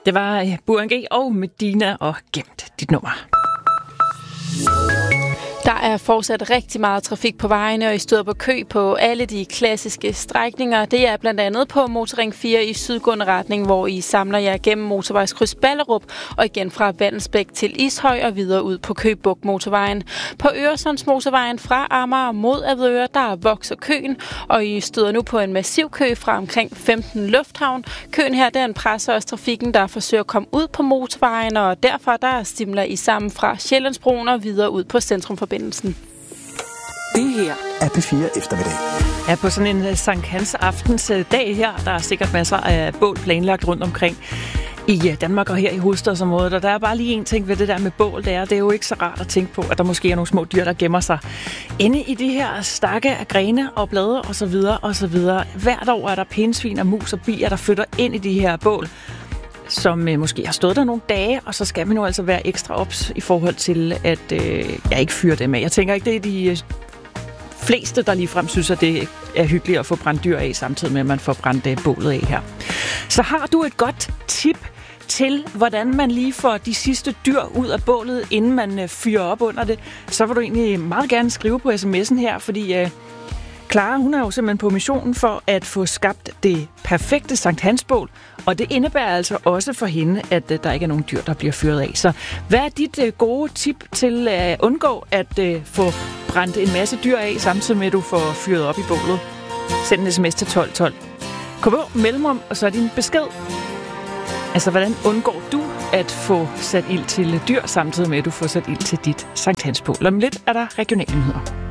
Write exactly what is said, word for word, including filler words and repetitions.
Det var Burhan G og Medina og Gemt dit nummer. Der er fortsat rigtig meget trafik på vejene, og I støder på kø på alle de klassiske strækninger. Det er blandt andet på Motorring fire i sydgående retning, hvor I samler jer gennem motorvejskryds Ballerup, og igen fra Vandelsbæk til Ishøj og videre ud på Køge Bugt motorvejen. På Øresundsmotorvejen fra Amager mod Avedøre, der vokser køen, og I støder nu på en massiv kø fra omkring femten Lufthavn. Køen her, den presser også trafikken, der forsøger at komme ud på motorvejen, og derfor der stimler I sammen fra Sjællandsbroen og videre ud på centrumforbindelsen. Det her er P fire eftermiddag. Ja, på sådan en Sankt Hans aftens dag her, der er sikkert masser af bål planlagt rundt omkring i Danmark og her i hovedstadsområdet. Og der er bare lige en ting ved det der med bål, det er, det er jo ikke så rart at tænke på, at der måske er nogle små dyr, der gemmer sig inde i de her stakke af grene og blade og så videre og så videre. Hvert år er der pindsvin og mus og bier, der flytter ind i de her bål, som øh, måske har stået der nogle dage, og så skal man jo altså være ekstra ops i forhold til, at øh, jeg ikke fyrer dem af. Jeg tænker ikke, det er de øh, fleste, der ligefrem synes, at det er hyggeligt at få brændt dyr af, samtidig med, at man får brændt øh, bålet af her. Så har du et godt tip til, hvordan man lige får de sidste dyr ud af bålet, inden man øh, fyrer op under det, så vil du egentlig meget gerne skrive på sms'en her, fordi øh, Clara, hun er jo simpelthen på missionen for at få skabt det perfekte Sankt Hans-bål, og det indebærer altså også for hende, at uh, der ikke er nogen dyr, der bliver fyret af. Så hvad er dit uh, gode tip til at uh, undgå at uh, få brændt en masse dyr af, samtidig med at du får fyret op i bålet? Send en sms til tolv tolv. Kom på, mellemrum, og så er din besked. Altså, hvordan undgår du at få sat ild til dyr, samtidig med at du får sat ild til dit Sankt Hans-bål? Om lidt er der regionale nyheder.